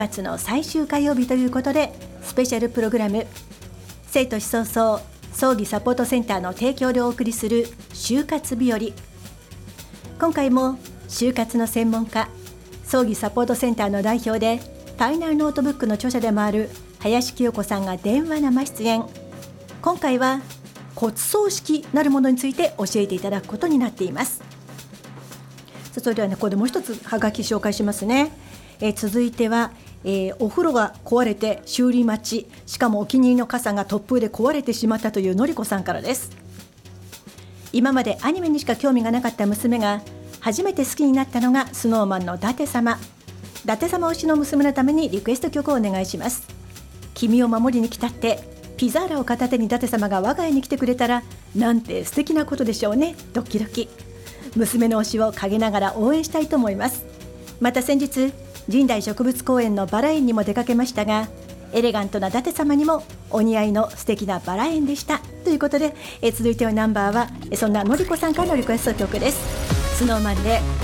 月の最終火曜日ということで、スペシャルプログラム生年早々葬儀サポートセンターの提供でお送りする就活日和。今回も就活の専門家、葬儀サポートセンターの代表でファイナルノートブックの著者でもある林清子さんが電話生出演。今回は骨葬式なるものについて教えていただくことになっています。それではね、ここでもう一つはがき紹介しますね。続いてはお風呂が壊れて修理待ち、しかもお気に入りの傘が突風で壊れてしまったというのりこさんからです。今までアニメにしか興味がなかった娘が初めて好きになったのが SnowMan の舘様。伊達様推しの娘のためにリクエスト曲をお願いします。君を守りに来たってピザーラを片手に伊達様が我が家に来てくれたらなんて素敵なことでしょうね。ドキドキ。娘の推しを陰ながら応援したいと思います。また先日神代植物公園のバラ園にも出かけましたが、エレガントな伊達様にもお似合いの素敵なバラ園でしたということで、続いてのナンバーはそんなのりこさんからのリクエスト曲です。SnowManで